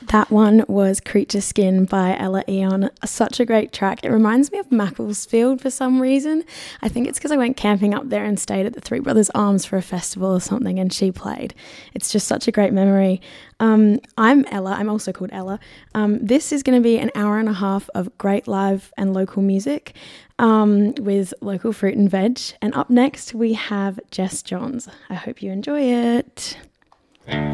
That one was Creature Skin by Ella Eon. Such a great track. It reminds me of Macclesfield for some reason. I think it's because I went camping up there and stayed at the Three Brothers Arms for a festival or something, and she played. It's just such a great memory. I'm Ella. I'm also called Ella. This is going to be an hour and a half of great live and local music with local fruit and veg. And up next we have Jess Johns. I hope you enjoy it.